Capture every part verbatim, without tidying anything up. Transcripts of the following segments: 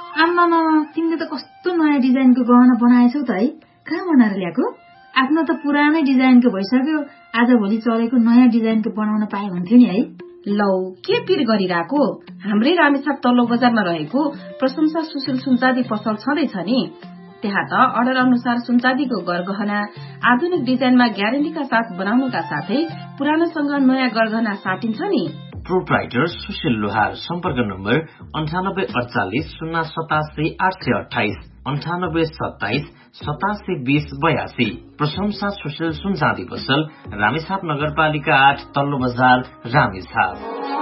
आम्मा तिमीले त कस्तो नयाँ डिजाइनको गहना बनाएछौ त है। कहाँ बनाएर ल्याएको? आफ्नो त पुरानै डिजाइनको भइसक्यो, आजभोलि चलेको नयाँ डिजाइनको बनाउन पाए हुन्थ्यो नि है। लौ के पिर गरिरहेको? हाम्रै रामेछाप तल्लो बजारमा रहेको प्रशंसा सुशील सुनचाँदी पसल छँदैछ नि। त्यहाँ त अर्डर अनुसार सुनचाँदीको गरगहना आधुनिक डिजाइनमा ग्यारेन्टीका साथ बनाउनुका साथै पुरानोसँग नयाँ गरगहना साटिन्छ नि। प्रोप्राइटर सुशील लोहार। सम्पर्क नम्बर अन्ठानब्बे अडचालिस शून्य सतासी आठ सय अठाइस अन्ठानब्बे सत्ताइस सतासी बीस बयासी। प्रशंसा सुशील सुनचाँदी पसल, रामेछाप नगरपालिका आठ, तल्लो बजार, रामेछाप।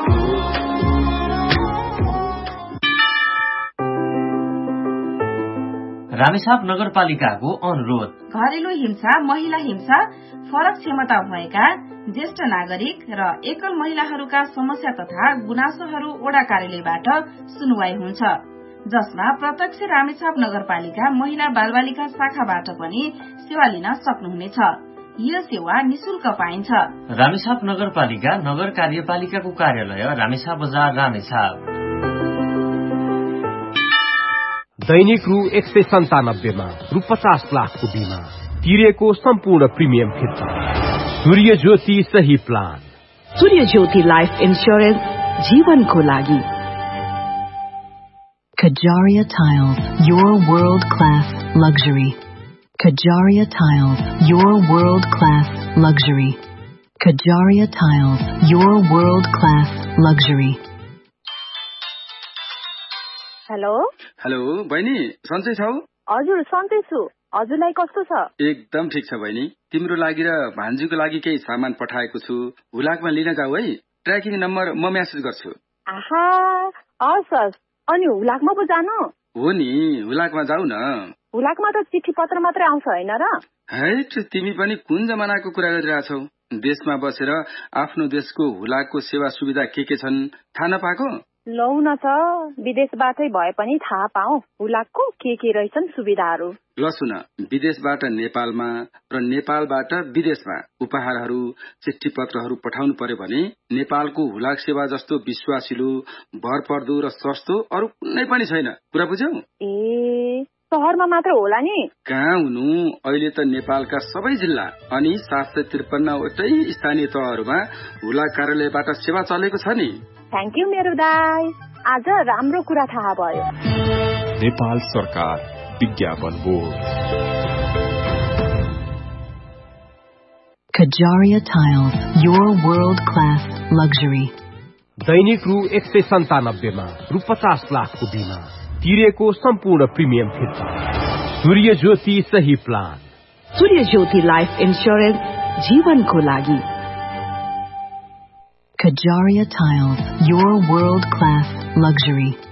रामेछाप नगरपालिकाको अनुरोध। घरेलु हिंसा, महिला हिंसा, फरक क्षमता भएका ज्येष्ठ नागरिक र एकल महिलाहरूका समस्या तथा गुनासोहरू वडा कार्यालयबाट सुनवाई हुन्छ, जसमा प्रत्यक्ष रामेछाप नगरपालिका महिला बालबालिका शाखाबाट पनि सेवा लिन सक्नुहुनेछ। यो सेवा निशुल्क पाइन्छ। रामेछाप नगरपालिका नगर कार्यपालिकाको कार्यालय रामेछाप बजार, रामेछाप। दैनिक रु एक सय सन्तानब्बेमा रु पचास लाखको बिमा तिरेको सम्पूर्ण प्रिमियम फिर्ता। सूर्य ज्योति सही प्लान। सूर्य ज्योति लाइफ इन्स्योरेन्स, जीवनको लागि। Kajaria Tiles, your world-class luxury. Kajaria Tiles, your world-class luxury. Kajaria Tiles, your world-class luxury. Hello hello बहिनी, सन्चै छौ? हजुर सन्चै छु। हजुरलाई कस्तो छ? एकदम ठिक छ बहिनी। तिम्रो लागि र भान्जीको लागि केही सामान पठाएको छु, हुलाकमा लिन जाऊ है। ट्र्याकिङ नम्बर म मेसेज गर्छु। आहा, हस् हस्। अनि हुलाकमा पो जानु? हो नि, हुलाकमा जाऊ न। हुलाकमा त चिठी पत्र मात्रै आउँछ हैन र? हैट, तिमी पनि कुन जमानाको कुरा गरिरहेछौ? देशमा बसेर आफ्नो देशको हुलाकको सेवा सुविधा के के छन् थाहा नपाएको? लौ न त, विदेशबाटै भए पनि थाहा पाऊ हुलाकको के के रहेछन् सुविधाहरू। ल सुन, विदेशबाट नेपालमा र नेपालबाट विदेशमा उपहारहरू, चिठी पत्रहरू पठाउनु पर्यो भने नेपालको हुलाक सेवा जस्तो विश्वासिलो, भरपर्दो र सस्तो अरू कुनै पनि छैन। कुरा बुझ्यौ? ए, शहरमा मात्र होला नि? कहाँ हुनु, अहिले त नेपालका सबै जिल्ला अनि सात सय त्रिपन्न वटै स्थानीय तहहरूमा हुलाक कार्यालयबाट सेवा चलेको छ नि। थ्याङ्क यू मेरो दाई, आज राम्रो कुरा थाहा भयो। नेपाल सरकार विज्ञापन board. Kajaria Tiles, your world-class luxury. दैनिक रु एक सय सन्तानब्बेमा रु पचास लाखको बिमा तिरेको सम्पूर्ण प्रिमियम फिर्ता। सूर्य ज्योति सही प्लान। सूर्य ज्योति लाइफ इन्स्योरेन्स, जीवनको लागि। Kajaria Tiles, your world-class luxury.